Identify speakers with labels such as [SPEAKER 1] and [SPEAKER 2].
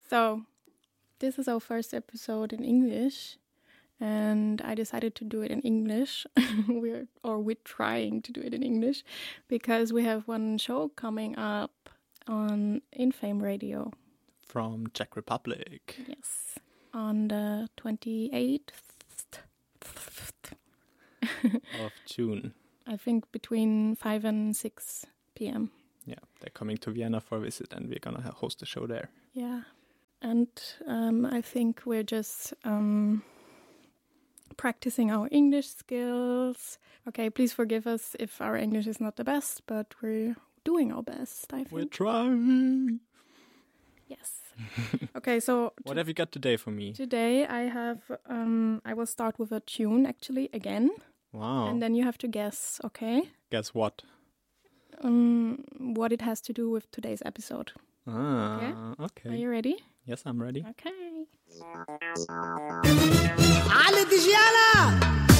[SPEAKER 1] So, this is our first episode in English, and I decided to do it in English. We're trying to do it in English because we have one show coming up on Infame Radio.
[SPEAKER 2] From Czech Republic.
[SPEAKER 1] Yes, on the 28th
[SPEAKER 2] of June.
[SPEAKER 1] I think between 5 and 6 p.m.
[SPEAKER 2] Yeah, they're coming to Vienna for a visit and we're gonna host a show there.
[SPEAKER 1] Yeah, and I think we're just practicing our English skills. Okay, please forgive us if our English is not the best, but we're doing our best, I think.
[SPEAKER 2] We're trying.
[SPEAKER 1] Yes. Okay, so...
[SPEAKER 2] What have you got today for me?
[SPEAKER 1] Today I have... I will start with a tune, actually, again.
[SPEAKER 2] Wow.
[SPEAKER 1] And then you have to guess, okay?
[SPEAKER 2] Guess what?
[SPEAKER 1] What it has to do with today's episode.
[SPEAKER 2] Okay.
[SPEAKER 1] Are you ready?
[SPEAKER 2] Yes, I'm ready.
[SPEAKER 1] Okay.